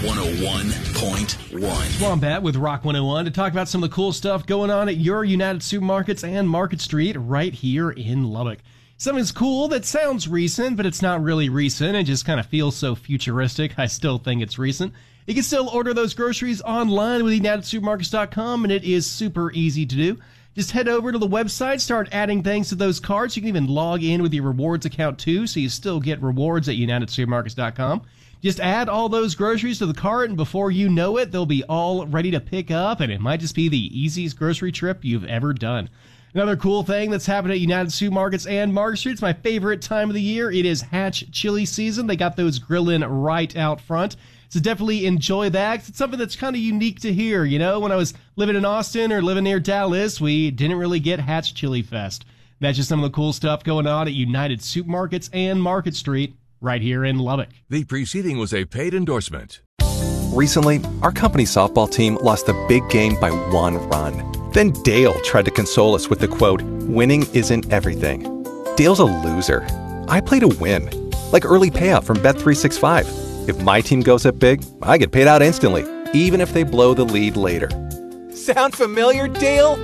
101.1. Wombat with Rock 101 to talk about some of the cool stuff going on at your United Supermarkets and Market Street right here in Lubbock. Something's cool that sounds recent, but it's not really recent. It just kind of feels so futuristic. I still think it's recent. You can still order those groceries online with UnitedSupermarkets.com, and it is super easy to do. Just head over to the website, start adding things to those carts. You can even log in with your rewards account too, so you still get rewards at UnitedSupermarkets.com. Just add all those groceries to the cart, and before you know it, they'll be all ready to pick up, and it might just be the easiest grocery trip you've ever done. Another cool thing that's happened at United Supermarkets and Market Street, it's my favorite time of the year. It is Hatch chili season. They got those grillin' right out front. So definitely enjoy that. It's something that's kind of unique to here. You know, when I was living in Austin or living near Dallas, we didn't really get Hatch Chili Fest. That's just some of the cool stuff going on at United Supermarkets and Market Street right here in Lubbock. The preceding was a paid endorsement. Recently, our company softball team lost the big game by 1 run. Then Dale tried to console us with the quote, "Winning isn't everything." Dale's a loser. I play to win. Like early payout from Bet365. If my team goes up big, I get paid out instantly, even if they blow the lead later. Sound familiar, Dale?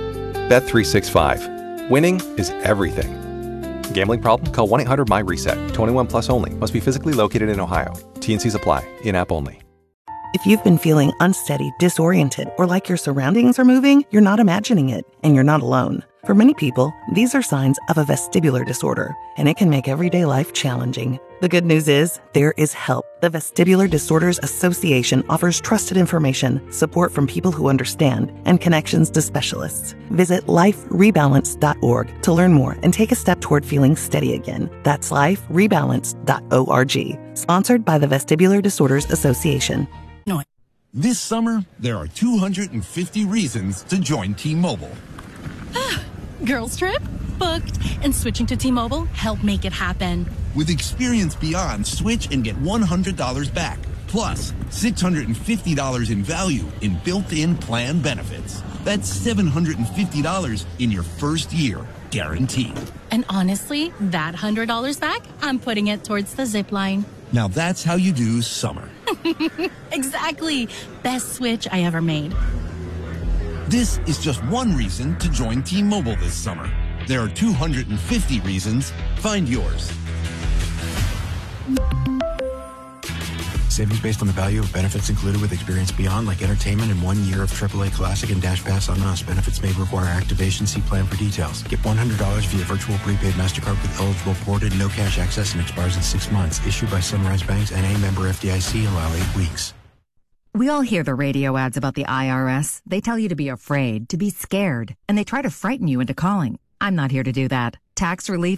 Bet365. Winning is everything. Gambling problem? Call 1-800-MY-RESET. 21 plus only. Must be physically located in Ohio. T&Cs apply. In-app only. If you've been feeling unsteady, disoriented, or like your surroundings are moving, you're not imagining it, and you're not alone. For many people, these are signs of a vestibular disorder, and it can make everyday life challenging. The good news is, there is help. The Vestibular Disorders Association offers trusted information, support from people who understand, and connections to specialists. Visit liferebalance.org to learn more and take a step toward feeling steady again. That's liferebalance.org. Sponsored by the Vestibular Disorders Association. This summer, there are 250 reasons to join T-Mobile. Girls trip? Booked. And switching to T-Mobile helped make it happen. With Experience Beyond, switch and get $100 back. Plus, $650 in value in built-in plan benefits. That's $750 in your first year, guaranteed. And honestly, that $100 back, I'm putting it towards the zip line. Now that's how you do summer. Exactly. Best switch I ever made. This is just one reason to join T-Mobile this summer. There are 250 reasons. Find yours. Savings based on the value of benefits included with Experience Beyond, like entertainment and 1 year of AAA Classic and Dash Pass on us. Benefits may require activation. See plan for details. Get $100 via virtual prepaid MasterCard with eligible ported, no cash access, and expires in 6 months. Issued by Sunrise Banks, N.A. member FDIC. Allow 8 weeks. We all hear the radio ads about the IRS. They tell you to be afraid, to be scared, and they try to frighten you into calling. I'm not here to do that. Tax relief